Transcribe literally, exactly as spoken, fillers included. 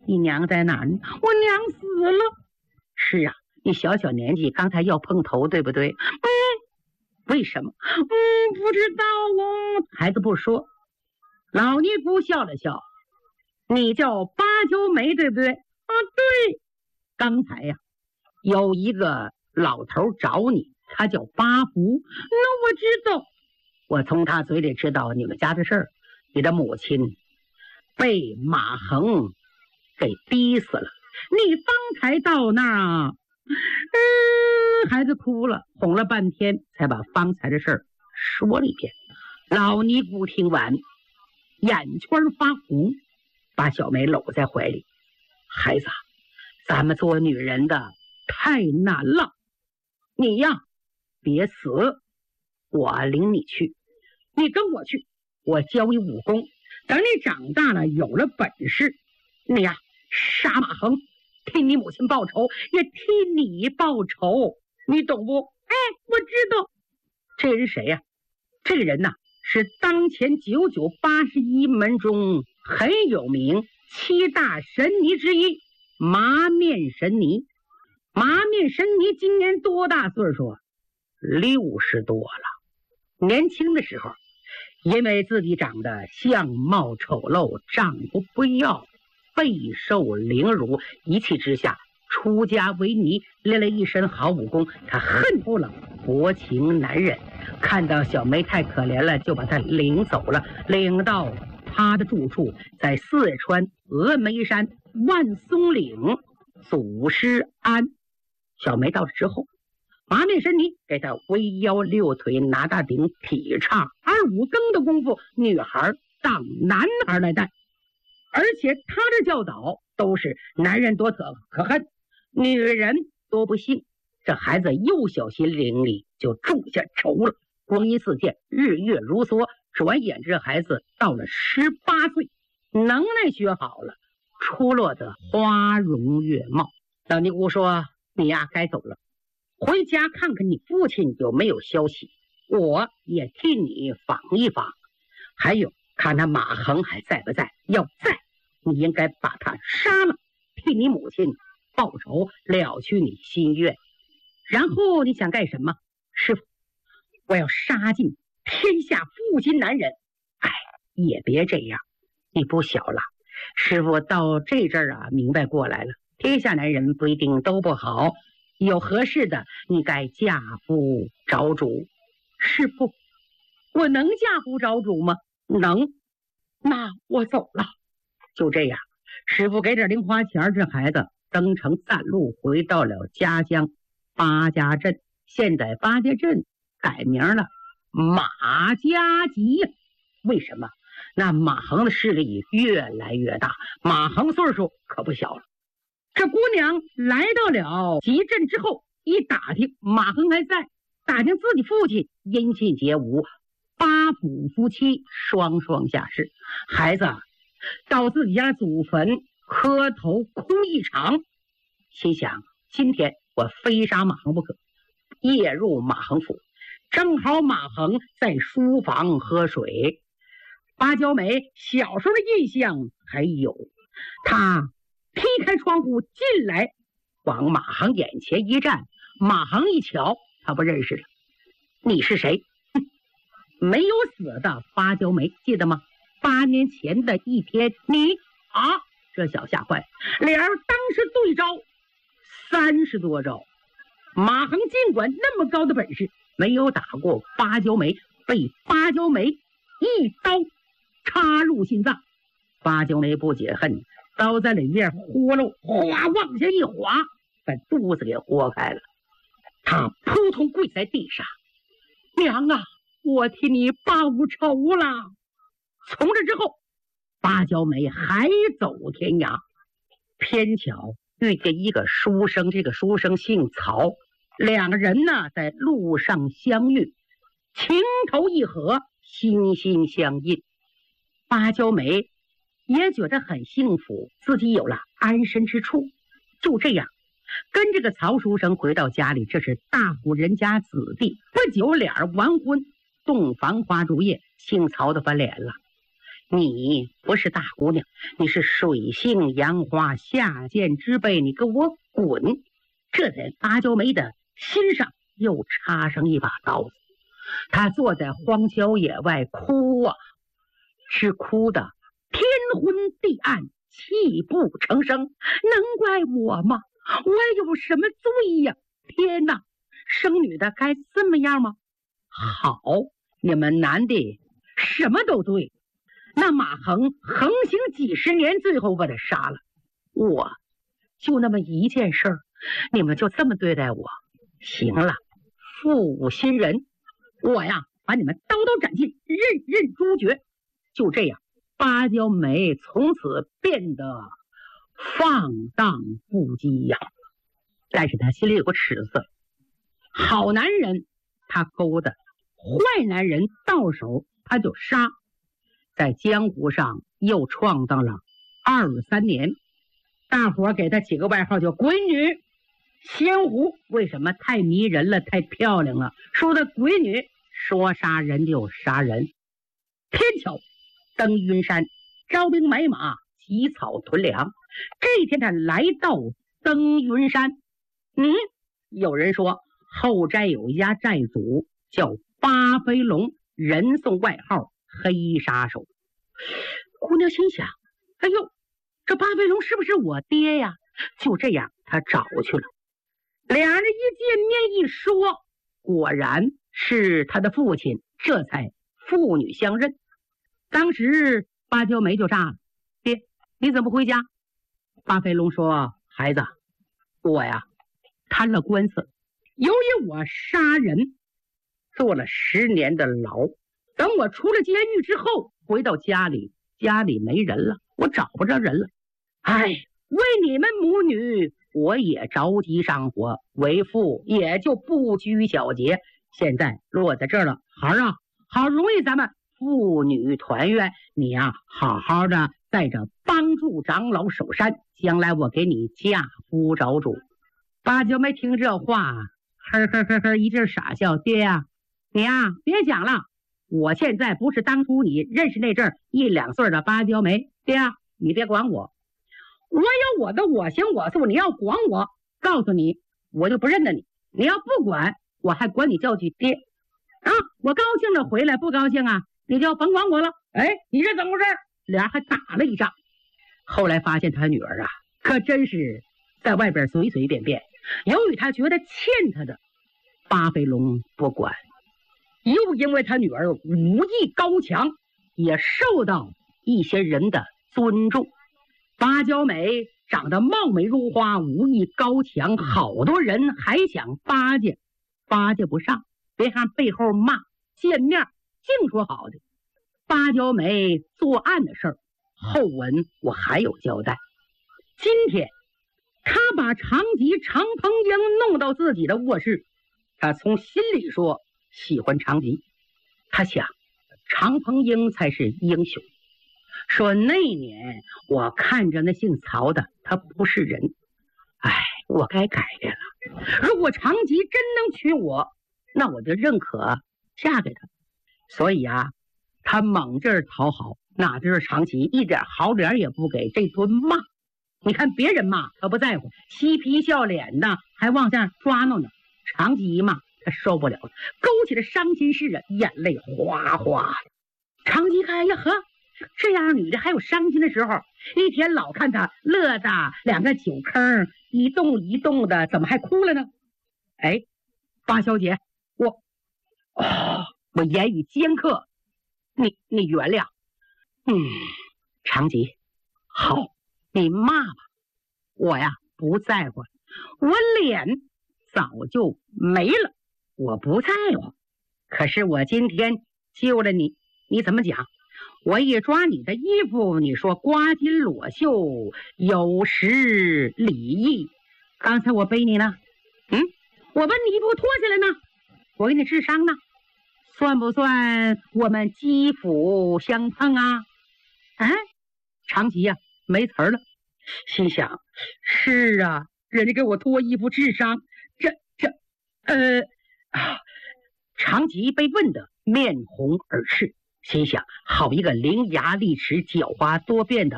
你娘在哪儿呢？我娘死了。是啊，你小小年纪，刚才要碰头，对不对？嗯，为什么？嗯，不知道哦。孩子不说。老尼姑笑了笑，你叫芭蕉梅，对不对？啊，对。刚才呀、啊，有一个老头找你，他叫八福。那我知道，我从他嘴里知道你们家的事儿。你的母亲被马横给逼死了，你方才到那儿啊？嗯，孩子哭了，哄了半天，才把方才的事儿说了一遍。老尼姑听完，眼圈发红，把小梅搂在怀里。孩子，咱们做女人的太难了，你呀，别死，我领你去，你跟我去，我教你武功，等你长大了有了本事，你呀杀马横，替你母亲报仇，也替你报仇，你懂不？哎，我知道。这人谁呀、啊？这个人呐、啊，是当前九九八十一门中很有名七大神尼之一，麻面神尼。麻面神尼今年多大岁数啊？六十多了。年轻的时候，因为自己长得相貌丑陋，丈夫不要，备受凌辱，一气之下出家为尼，练了一身好武功。他恨透了薄情男人，看到小梅太可怜了，就把她领走了，领到他的住处，在四川峨眉山万松岭祖师庵。小梅到了之后，麻面神尼给她微腰六腿拿大顶，劈叉二五更的功夫，女孩当男孩来带，而且他的教导都是男人多可可恨，女人多不幸。这孩子幼小心灵里就种下仇了。光阴似箭，日月如梭，转眼这孩子到了十八岁，能耐学好了，出落的花容月貌。老尼姑说，你呀该走了，回家看看你父亲有没有消息，我也替你访一访，还有看他马横还在不在，要在你应该把他杀了，替你母亲报仇，了却你心愿。然后你想干什么？师父，我要杀尽天下负心男人。哎，也别这样，你不小了。师父到这阵儿啊，明白过来了，天下男人不一定都不好，有合适的，你该嫁夫找主。师父，我能嫁夫找主吗？能。那我走了。就这样，师父给点零花钱，这孩子登城散路，回到了家乡八家镇。现在八家镇改名了马家集。为什么？那马横的势力越来越大，马横岁数可不小了。这姑娘来到了集镇之后，一打听马横还在，打听自己父亲音信皆无，八府夫妻双双下世。孩子到自己家祖坟磕头哭一场，心想今天我非杀马横不可。夜入马横府，正好马横在书房喝水。芭蕉梅小时候的印象还有，他劈开窗户进来，往马横眼前一站，马横一瞧，他不认识了。你是谁？没有死的芭蕉梅，记得吗？八年前的一天，你啊，这小吓坏了，俩人当时对招三十多招。马横尽管那么高的本事，没有打过芭蕉梅，被芭蕉梅一刀插入心脏。芭蕉梅不解恨，刀在里面豁了，哗往下一划，把肚子给豁开了。他扑通跪在地上，娘啊，我替你报仇了。从这之后，芭蕉梅还走天涯，偏巧遇见一个书生，这个书生姓曹，两个人呢在路上相遇，情投意合，心心相印。芭蕉梅也觉得很幸福，自己有了安身之处。就这样跟这个曹书生回到家里，这是大户人家子弟，不久俩人完婚，洞房花烛夜，姓曹的翻脸了。 你不是大姑娘，你是水性杨花下贱之辈，你给我滚！这在芭蕉梅的心上又插上一把刀子。他坐在荒郊野外哭啊，是哭的天昏地暗，泣不成声。能怪我吗？我有什么罪呀？天哪，生女的该这么样吗？好，你们男的什么都对。那马横横行几十年，最后把他杀了。我就那么一件事儿，你们就这么对待我？行了，父无新人，我呀把你们刀刀斩尽，任任诛绝。就这样，芭蕉梅从此变得放荡不羁呀。但是他心里有个尺子，好男人他勾搭，坏男人到手他就杀。在江湖上又闯荡了二十三年，大伙给他起个外号叫鬼女仙狐。为什么？太迷人了，太漂亮了。说的鬼女，说杀人就杀人。偏巧登云山，招兵买马，起草屯粮。这一天他来到登云山，嗯，有人说后寨有一家寨主叫巴飞龙，人送外号黑杀手。姑娘心想，哎呦，这巴飞龙是不是我爹呀？就这样他找去了。两人一见面一说，果然是他的父亲，这才父女相认。当时芭蕉梅就炸了，爹，你怎么回家？巴飞龙说，孩子，我呀摊了官司，由于我杀人坐了十年的牢，等我出了监狱之后，回到家里，家里没人了，我找不着人了。哎，为你们母女，我也着急上火，为父也就不拘小节。现在落在这儿了，孩儿啊，好容易咱们父女团圆，你呀、啊、好好的在这帮助长老守山，将来我给你嫁夫找主。芭蕉梅听这话，呵呵呵呵一阵傻笑，爹呀、啊，你呀、啊、别讲了。我现在不是当初你认识那阵一两岁的芭蕉梅，爹啊，你别管我，我有我的我行我素，你要管我，告诉你，我就不认得你。你要不管，我还管你叫句爹啊！我高兴了回来，不高兴啊，你就甭管我了。哎，你这怎么回事？俩人还打了一仗。后来发现他女儿啊，可真是在外边随随便便。由于他觉得欠他的，巴飞龙不管。又因为他女儿武艺高强，也受到一些人的尊重。芭蕉梅长得貌美如花，武艺高强，好多人还想巴结，巴结不上。别看背后骂，见面净说好的。芭蕉梅作案的事儿，后文我还有交代。今天他把长吉、常鹏英弄到自己的卧室，他从心里说喜欢长吉，他想常鹏英才是英雄。说那年我看着那姓曹的，他不是人，哎，我该改变了。如果长吉真能娶我，那我就认可嫁给他。所以啊，他猛劲儿讨好，哪知道长吉一点好脸也不给，这顿骂。你看别人骂他不在乎，嬉皮笑脸的，还往下抓弄呢。长吉一骂，他受不了了，勾起了伤心事啊，眼泪哗哗的。长吉看呀呵，这样女的还有伤心的时候，一天老看她乐的两个酒坑一动一动的，怎么还哭了呢？哎，八小姐，我哦，我言语尖刻，你你原谅。嗯，长吉，好，你骂吧，我呀不在乎，我脸早就没了，我不在乎。可是我今天救了你，你怎么讲？我一抓你的衣服，你说刮襟裸袖，有失礼义。刚才我背你呢，嗯，我把你衣服脱下来呢，我给你治伤呢，算不算我们肌肤相碰啊？哎，长吉呀、啊，没词儿了，心想是啊，人家给我脱衣服治伤，这这呃啊，长吉被问得面红耳赤。 心想，好一个伶牙俐齿、狡猾多变的